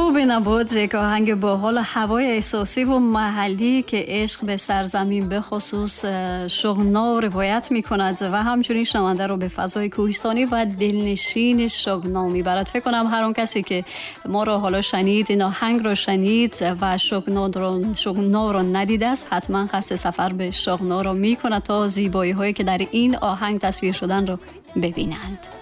خوبی نبود، یک آهنگ با حال هوای احساسی و محلی که عشق به سرزمین به خصوص شغنا روایت می کند و همچنین شنونده رو به فضای کوهستانی و دلنشین شغنا می برد. فکر کنم هر اون کسی که ما رو حالا شنید، این آهنگ رو شنید و شغنا رو ندیده است، حتما قصد سفر به شغنا رو می کند تا زیبایی هایی که در این آهنگ تصویر شدن رو ببینند.